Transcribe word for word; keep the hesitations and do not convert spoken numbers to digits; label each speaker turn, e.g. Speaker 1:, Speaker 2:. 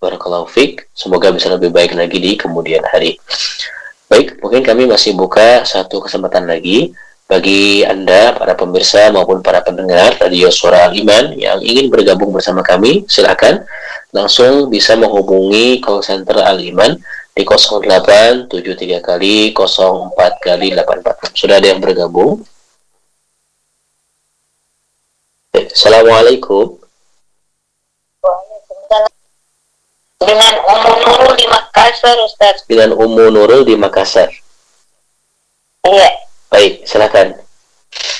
Speaker 1: Barakallahu fiik. Semoga bisa lebih baik lagi di kemudian hari. Baik, mungkin kami masih buka satu kesempatan lagi bagi Anda, para pemirsa maupun para pendengar Radio Suara Al-Iman yang ingin bergabung bersama kami. Silakan langsung bisa menghubungi call center Al-Iman di nol delapan tujuh tiga kali nol empat kali delapan empat. Sudah ada yang bergabung? Assalamualaikum.
Speaker 2: Dengan Ummu Nurul di Makassar, Ustaz.
Speaker 1: Dengan Ummu Nurul di Makassar.
Speaker 2: Iya.
Speaker 1: Baik, silakan.